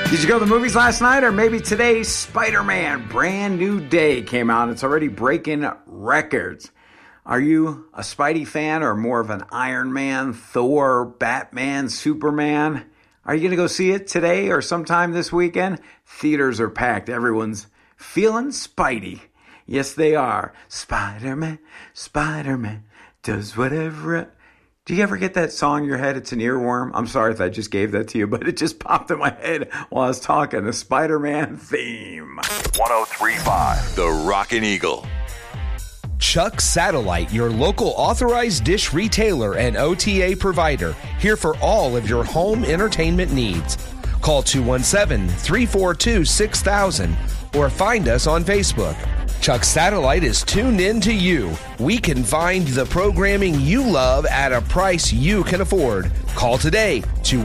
Did you go to the movies last night? Or maybe today, Spider-Man Brand New Day came out. It's already breaking records. Are you a Spidey fan or more of an Iron Man, Thor, Batman, Superman? Are you going to go see it today or sometime this weekend? Theaters are packed. Everyone's feeling Spidey. Yes, they are. Spider-Man, Spider-Man does whatever. Do you ever get that song in your head? It's an earworm. I'm sorry if I just gave that to you, but it just popped in my head while I was talking. The Spider-Man theme. 103.5 The Rockin' Eagle. Chuck Satellite, your local authorized dish retailer and OTA provider, here for all of your home entertainment needs. Call 217-342-6000 or find us on Facebook. Chuck Satellite is tuned in to you. We can find the programming you love at a price you can afford. Call today,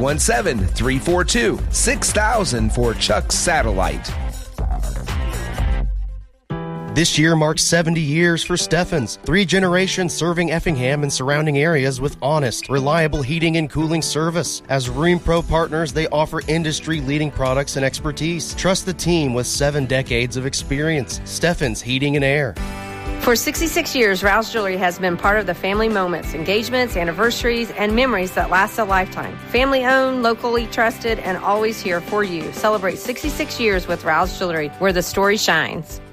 217-342-6000 for Chuck Satellite. This year marks 70 years for Steffens. 3 generations serving Effingham and surrounding areas with honest, reliable heating and cooling service. As Room Pro partners, they offer industry-leading products and expertise. Trust the team with 7 decades of experience. Steffens Heating and Air. For 66 years, Rouse Jewelry has been part of the family moments, engagements, anniversaries, and memories that last a lifetime. Family-owned, locally trusted, and always here for you. Celebrate 66 years with Rouse Jewelry, where the story shines.